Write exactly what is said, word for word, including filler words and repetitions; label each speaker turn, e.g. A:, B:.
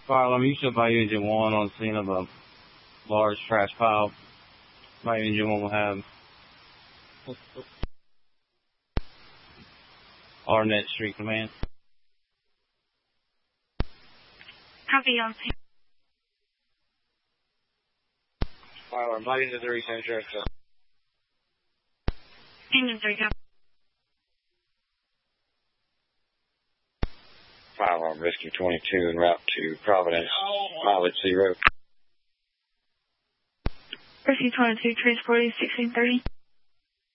A: Firearm, you should buy engine one on scene of a large trash pile. My engine one will have Arnett Street Command.
B: Copy on scene.
A: Firearm, body into three, same track.
B: Engine three, copy.
A: Firearm, Rescue twenty-two en route to Providence, mileage zero.
B: Rescue twenty-two, transporting sixteen thirty.